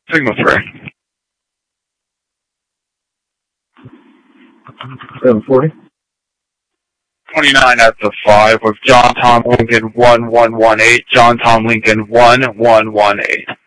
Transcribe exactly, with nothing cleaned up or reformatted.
Signal three. seven forty. twenty-nine at the five with John Tom Lincoln one one one eight, John Tom Lincoln one one one eight.